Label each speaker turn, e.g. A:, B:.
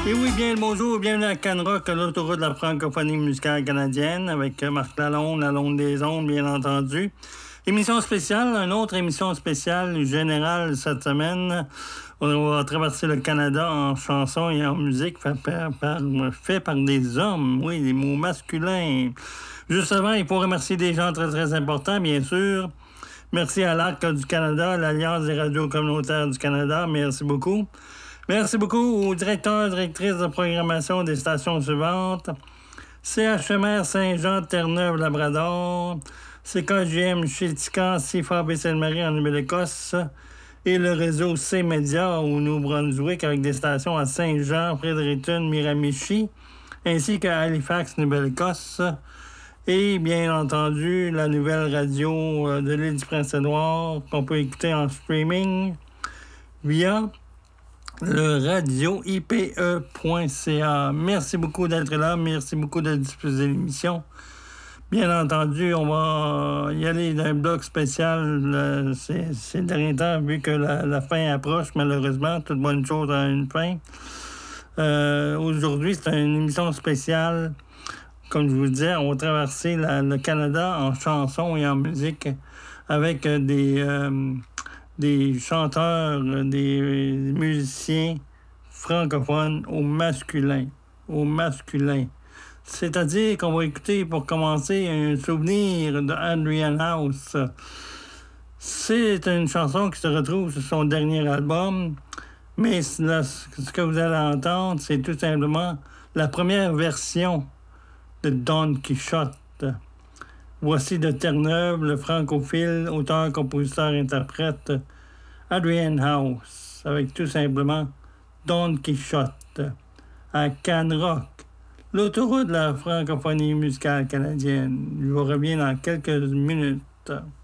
A: Et oui, bien le bonjour, bienvenue à Canrock, l'autoroute de la francophonie musicale canadienne, avec Marc Lalonde, la Londe des ondes, bien entendu. Émission spéciale, une autre émission spéciale générale cette semaine. On va traverser le Canada en chansons et en musique fait par des hommes, oui, des mots masculins. Juste avant, il faut remercier des gens très, très importants, bien sûr. Merci à l'Arc du Canada, l'Alliance des radios communautaires du Canada. Merci beaucoup. Merci beaucoup aux directeurs et directrices de programmation des stations suivantes. CHMR Saint-Jean, Terre-Neuve-Labrador. CKJM Chiltican, Seaford et Sainte-Marie en Nouvelle-Écosse. Et le réseau C-Média au Nouveau-Brunswick avec des stations à Saint-Jean, Fredericton, Miramichi, ainsi qu'à Halifax, Nouvelle-Écosse. Et bien entendu, la nouvelle radio de l'île du Prince-Édouard qu'on peut écouter en streaming via le radio IPE.ca. Merci beaucoup d'être là. Merci beaucoup de diffuser l'émission. Bien entendu, on va y aller d'un bloc spécial ces derniers temps, vu que la fin approche, malheureusement. Toute bonne chose a une fin. Aujourd'hui, c'est une émission spéciale. Comme je vous disais, on va traverser le Canada en chansons et en musique avec des chanteurs, des musiciens francophones au masculin. C'est-à-dire qu'on va écouter, pour commencer, un souvenir de Adrian House. C'est une chanson qui se retrouve sur son dernier album, mais ce que vous allez entendre, c'est tout simplement la première version de Don Quichotte. Voici de Terre-Neuve, le francophile, auteur, compositeur, interprète, Adrian House, avec tout simplement Don Quichotte, à Canrock, l'autoroute de la francophonie musicale canadienne. Je vous reviens dans quelques minutes.